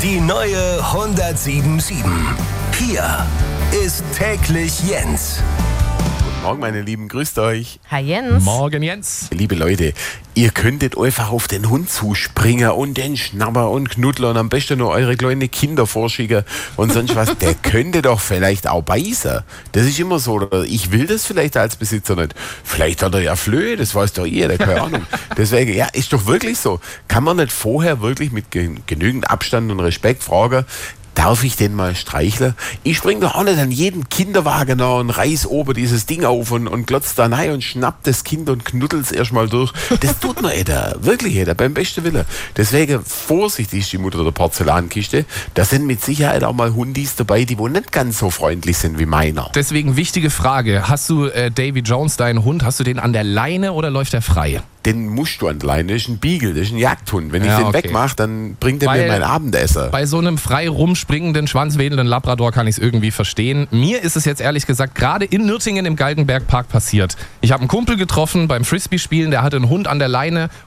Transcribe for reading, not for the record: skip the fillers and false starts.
Die neue 107.7. Hier ist täglich Jens. Guten Morgen, meine Lieben, grüßt euch. Hi Jens. Morgen, Jens. Liebe Leute, ihr könntet einfach auf den Hund zuspringen und den Schnapper und knuddeln und am besten nur eure kleinen Kinder vorschicken und sonst was. Der könnte doch vielleicht auch beißen. Das ist immer so. Oder ich will das vielleicht als Besitzer nicht. Vielleicht hat er ja Flöhe, das weiß doch jeder, keine Ahnung. Deswegen, ja, ist doch wirklich so. Kann man nicht vorher wirklich mit genügend Abstand und Respekt fragen, darf ich den mal streicheln? Ich spring doch auch nicht an jeden Kinderwagen nach und reiß oben dieses Ding auf und glotz da rein und schnapp das Kind und knuddelt's erstmal durch. Das tut man jeder, wirklich jeder, beim besten Willen. Deswegen vorsichtig ist die Mutter der Porzellankiste. Da sind mit Sicherheit auch mal Hundis dabei, die wohl nicht ganz so freundlich sind wie meiner. Deswegen wichtige Frage. Hast du Davy Jones, deinen Hund, hast du den an der Leine oder läuft er frei? Den musst du an der Leine, das ist ein Beagle, das ist ein Jagdhund. Wenn ich den okay. wegmache, dann bringt er mir mein Abendessen. Bei so einem frei rumspringenden, schwanzwedelnden Labrador kann ich es irgendwie verstehen. Mir ist es jetzt ehrlich gesagt gerade in Nürtingen im Galgenbergpark passiert. Ich habe einen Kumpel getroffen beim Frisbee-Spielen, der hatte einen Hund an der Leine